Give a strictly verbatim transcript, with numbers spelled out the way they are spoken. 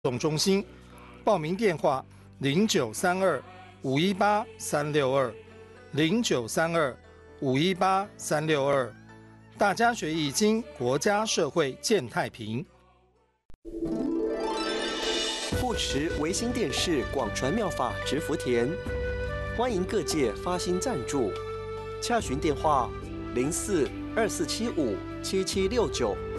动中心，报名电话零九三二五一八三六二零九三二五一八三六二。大家学易经，国家社会健太平。 护持维新电视广传妙法植福田，欢迎各界发心赞助，洽询电话零四二四七五七七六九。